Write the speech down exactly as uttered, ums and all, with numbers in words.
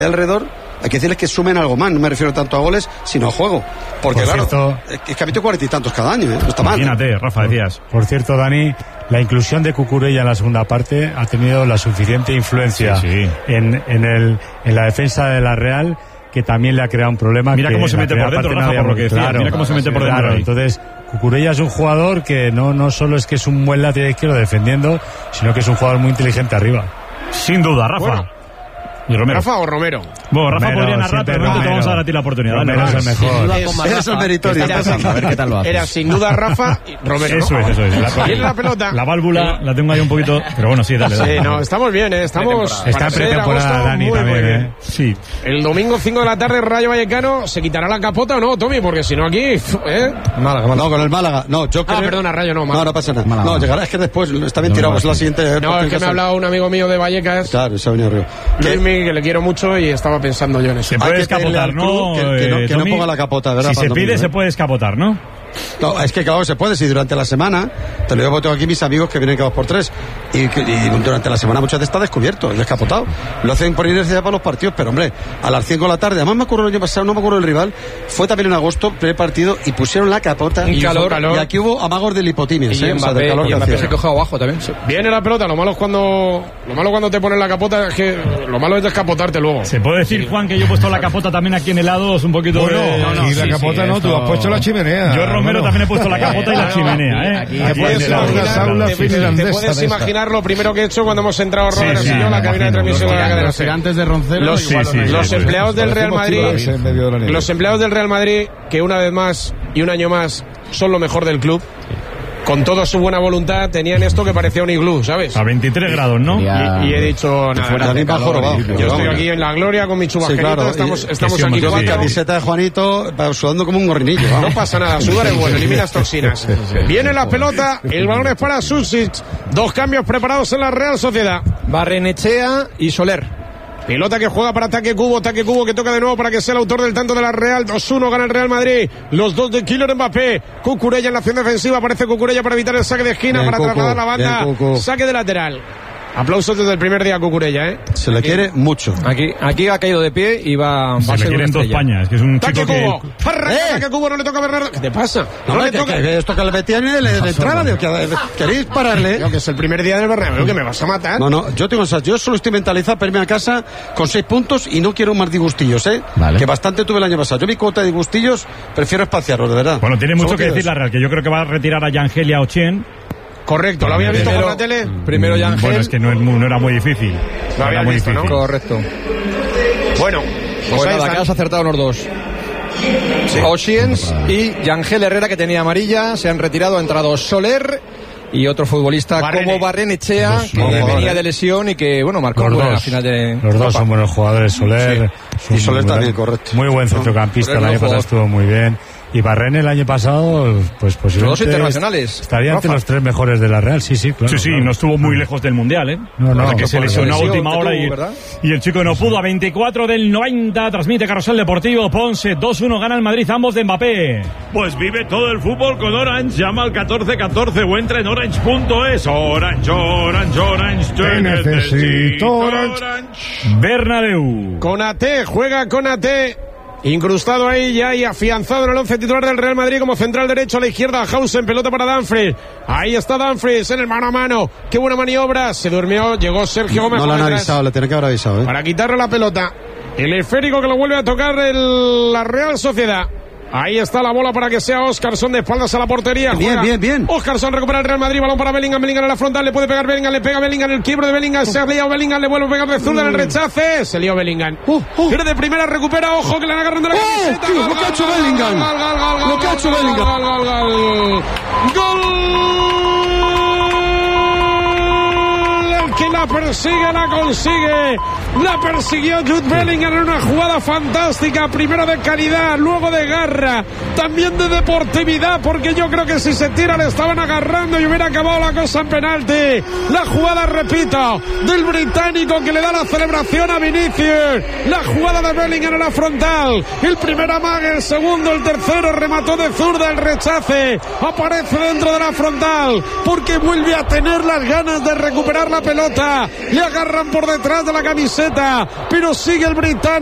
alrededor, hay que decirles que sumen algo más, no me refiero tanto a goles, sino a juego. Porque por claro, cierto, es que ha metido cuarenta y tantos cada año, ¿eh? No está mal. Imagínate, Rafa, decías. Por cierto, Dani, la inclusión de Cucurella en la segunda parte ha tenido la suficiente influencia sí, sí. En, en, el, en la defensa de la Real, que también le ha creado un problema. Mira que cómo se mete por dentro, Rafa, por lo que decía. Claro, Mira cómo se mete por dentro. Claro, ahí. entonces, Cucurella es un jugador que no, no solo es que es un buen lateral izquierdo defendiendo, sino que es un jugador muy inteligente arriba. Sin duda, Rafa. Bueno. ¿Y Romero? ¿Rafa o Romero? Bueno, Rafa Romero, podría narrar, pero no te vamos a dar a ti la oportunidad. Dale, Romero es el mejor. Ese es el meritorio. Era, a ver qué tal lo hace. Era sin duda Rafa y Romero. Eso ¿no? es, eso es. La, Viene la pelota. La válvula la tengo ahí un poquito, pero bueno, sí, dale, dale. Sí, no, estamos bien, ¿eh? Estamos... Está para en ser pretemporada, agosto, Dani, muy, también, muy bien. ¿eh? Sí. El domingo cinco de la tarde, Rayo Vallecano, ¿se quitará la capota o no, Tommy? Porque si no aquí, ¿eh? Málaga, Málaga. No, con el Málaga. No, yo creo... Ah, perdona, Rayo no, Málaga. No, no pasa nada. Málaga. No, llegará, es que después, está bien tirado, es la siguiente... No, es que me ha hablado un amigo mío de Vallecas, Claro, se ha venido arriba. Luismi, que le quiero mucho y estaba pensando yo en eso. Se Hay puede que pedirle escapotar, al ¿no? club que- que no- eh, que no Tommy? ponga la capota, ¿verdad, Si para se el pide, domingo, se eh? puede escapotar, ¿no? No, es que claro, se puede, si durante la semana, te lo digo porque tengo aquí mis amigos que vienen cada dos por tres, y, que- y durante la semana muchas veces está descubierto, descapotado. Lo hacen por inercia para los partidos, pero hombre, a las cinco de la tarde, además me acuerdo el año pasado, no me acuerdo el rival, fue también en agosto, primer partido, y pusieron la capota. Un y, calor, calor, y aquí hubo amagos de lipotimias, Y ¿eh? O sea, del Mbappé, calor y que Mbappé hacía. se coge abajo también. Sí. Viene la pelota, lo malo es cuando lo malo cuando te ponen la capota es que lo malo es descapotarte luego. ¿Se puede decir, Juan, que yo he puesto la capota también aquí en el lado? Es un poquito Bueno, de... no, no, y la sí, capota sí, no, esto- tú has puesto la chimenea. Yo, Romero, Bueno. también he puesto la capota y la chimenea, ¿eh? Aquí- Te aquí puedes, en la imaginar, sauna te- te- finlandesa te puedes de esa. imaginar lo primero que he hecho cuando hemos entrado Robert Sí, y sí, yo a la me cabina de imagino. transmisión de la cadena Los SER. gigantes de Roncero. Los, Sí, sí, los sí, empleados del Real Parecemos Madrid, titulares en medio de la nieve. los empleados del Real Madrid, que una vez más y un año más son lo mejor del club, con toda su buena voluntad, tenían esto que parecía un iglú, ¿sabes? A veintitrés grados, ¿no? Quería- Y, y he dicho, nada, fuera nada, de calor, calor, va, yo pero estoy vamos. aquí en la gloria con mi Sí, chubasquerito, claro, estamos, y- estamos que sí, aquí hemos Yo mi cuatro. camiseta de Juanito, va sudando como un gorrinillo. No vamos. pasa nada, sudar es bueno, eliminas toxinas. Viene la pelota, el balón es para Susic. Dos cambios preparados en la Real Sociedad. Barrenechea y Soler. Pelota que juega para Ataque Cubo, Ataque Cubo que toca de nuevo para que sea el autor del tanto de la Real. dos uno gana el Real Madrid. Los dos de Kylian Mbappé. Cucurella en la acción defensiva, aparece Cucurella para evitar el saque de esquina, Bien, para Cucu, trasladar la banda. bien, Cucu. Saque de lateral. Aplausos desde el primer día a Cucurella, ¿eh? Se le quiere mucho. Aquí, aquí ha caído de pie y va, va a Se le ser quiere una en dos estrella. pañas, que es un Ataque chico que... Cubo. Arranca ¡Eh! Ataque Cubo, no le toca a Bernardo. ¿Qué te pasa? No, No, le que, toca. que esto que le metían de, de entrada, digo, que- ¿queréis pararle? Creo que es el primer día del Bernabéu, que me vas a matar. No, no, yo tengo esas, yo solo estoy mentalizado para irme a casa con seis puntos y no quiero más disgustillos, ¿eh? Vale. Que bastante tuve el año pasado. Yo mi cuota de disgustillos prefiero espaciarlos, de verdad. Bueno, tiene mucho Solo que pido decir la eso. Real, que yo creo que va a retirar a Yangelia Ochien. Correcto, ¿lo había visto por Primero- la tele? Primero Yangel. Bueno, es que no, es muy- no era muy difícil. Lo No había era muy visto, ¿no? difícil. Correcto. Bueno, pues Pues ahí nada, que están. has acertado los dos. Osiens y Yangel Herrera, que tenía amarilla, se han retirado. Ha entrado Soler y otro futbolista Barrene. como Barrenechea, Dos que jugadores. venía de lesión y que, bueno, marcó Los un gol en la dos, final de los dos Copa. son buenos jugadores. Soler, es Y un Soler buen- también, correcto. muy buen centrocampista. Soler El año no pasado jugó. estuvo muy bien. Y Barrene el año pasado, pues posiblemente Los dos internacionales. estaría entre Rafa. los tres mejores de la Real. Sí, sí, claro. Sí, sí, claro. no estuvo muy lejos del Mundial, ¿eh? No, no, que se por lesionó a lesión última que hora tuvo, y, ¿verdad? y el chico no pudo. A veinticuatro del noventa, transmite Carrusel Deportivo. Ponce, dos uno gana el Madrid, ambos de Mbappé. Pues vive todo el fútbol con Orange. Llama al catorce catorce o entra en orange punto es. Orange, Orange, Orange. Te necesito, Orange. Bernabéu. Konaté, juega Konaté. Incrustado ahí ya y afianzado en el once titular del Real Madrid como central derecho a la izquierda. Hausen, pelota para Dumfries. Ahí está Dumfries en el mano a mano. Qué buena maniobra. Se durmió, llegó Sergio Gómez. No lo han por detrás avisado, le tiene que haber avisado, ¿eh? para quitarle la pelota. El esférico que lo vuelve a tocar el, la Real Sociedad. Ahí está la bola para que sea Óscarson de espaldas a la portería. Bien, Juega. bien, bien. Óscarson recupera el Real Madrid, balón para Bellingham, Bellingham en la frontal, le puede pegar Bellingham, le pega Bellingham, el quiebro de Bellingham, se ha liado Bellingham, le vuelve a pegar de zurda en el rechace, se lió Bellingham. Tiro de primera, recupera, ojo que le han agarrando la camiseta. tío, Gol, lo que ha gol, hecho gol, Bellingham. gol, gol, gol, Lo gol, que ha hecho gol, Bellingham. Gol, gol, gol, gol. El que la persigue, la consigue. La persiguió Jude Bellingham en una jugada fantástica, primero de calidad, luego de garra, también de deportividad, porque yo creo que si se tira le estaban agarrando y hubiera acabado la cosa en penalti. La jugada, repito, del británico que le da la celebración a Vinicius. La jugada de Bellingham en la frontal, el primer amague, el segundo, el tercero, remató de zurda, el rechace, aparece dentro de la frontal, porque vuelve a tener las ganas de recuperar la pelota, le agarran por detrás de la camiseta camiseta, pero sigue el británico.